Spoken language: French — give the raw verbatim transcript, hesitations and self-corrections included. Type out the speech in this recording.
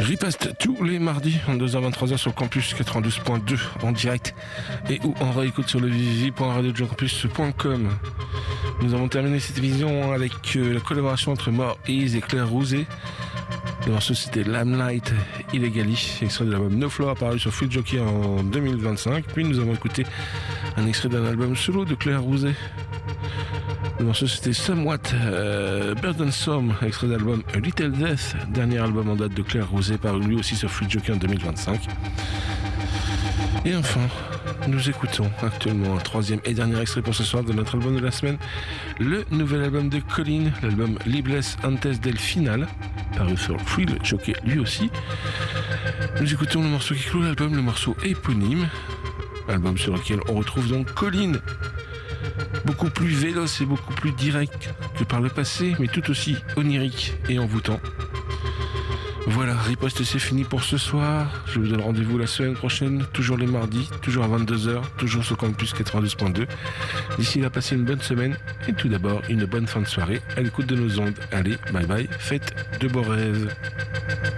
Riposte tous les mardis, deux heures vingt-trois heures sur le campus quatre-vingt-douze point deux en direct et ou en réécoute sur le w w w point radio campus point com. Nous avons terminé cette émission avec euh, la collaboration entre More Ease et Claire Rouzet. Le morceau c'était Lamplight Illegali, extrait de l'album No Floor apparu sur Free Jockey en deux mille vingt-cinq. Puis nous avons écouté un extrait d'un album solo de Claire Rouzet. Le morceau c'était Somewhat euh, Burdensome, extrait d'album A Little Death, dernier album en date de Claire Rouzet, paru lui aussi sur Free Jockey en deux mille vingt-cinq. Et enfin, nous écoutons actuellement un troisième et dernier extrait pour ce soir de notre album de la semaine, le nouvel album de Colin, l'album Libres Antes del Final, paru sur Free Jockey lui aussi. Nous écoutons le morceau qui clôt l'album, le morceau éponyme, album sur lequel on retrouve donc Colin, beaucoup plus véloce et beaucoup plus direct que par le passé, mais tout aussi onirique et envoûtant. Voilà, Riposte, c'est fini pour ce soir. Je vous donne rendez-vous la semaine prochaine, toujours les mardis, toujours à vingt-deux heures, toujours sur Campus quatre-vingt-douze point deux. D'ici là, passez une bonne semaine et tout d'abord une bonne fin de soirée à l'écoute de nos ondes. Allez, bye bye, faites de beaux rêves.